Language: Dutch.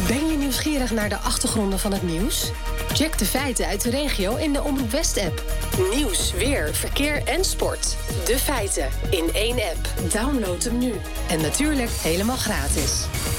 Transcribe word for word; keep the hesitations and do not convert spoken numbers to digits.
Ben je nieuwsgierig naar de achtergronden van het nieuws? Check de feiten uit de regio in de Omroep West-app. Nieuws, weer, verkeer en sport. De feiten in één app. Download hem nu. En natuurlijk helemaal gratis.